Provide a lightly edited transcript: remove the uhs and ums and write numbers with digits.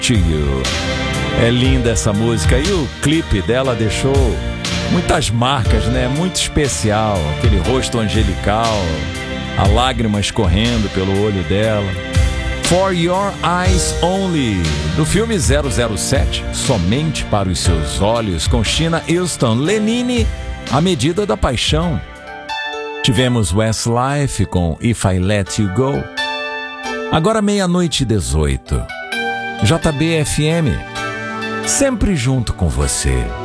to You. É linda essa música e o clipe dela deixou muitas marcas, né? Muito especial, aquele rosto angelical, a lágrima escorrendo pelo olho dela. For Your Eyes Only, do filme 007, Somente para os Seus Olhos, com Sheena Easton, Lenine, A Medida da Paixão. Tivemos Westlife com If I Let You Go. Agora 00:18. JB FM, sempre junto com você.